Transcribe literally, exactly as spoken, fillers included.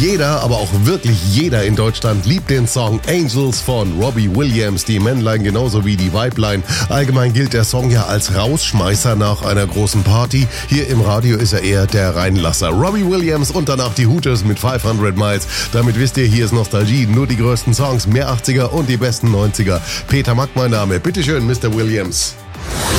Jeder, aber auch wirklich jeder in Deutschland liebt den Song Angels von Robbie Williams. Die Männlein genauso wie die Weiblein. Allgemein gilt der Song ja als Rausschmeißer nach einer großen Party. Hier im Radio ist er eher der Reinlasser. Robbie Williams und danach die Hooters mit fünfhundert Miles. Damit wisst ihr, hier ist Nostalgie. Nur die größten Songs, mehr achtziger und die besten neunziger. Peter Mack mein Name. Bitteschön, Mister Williams.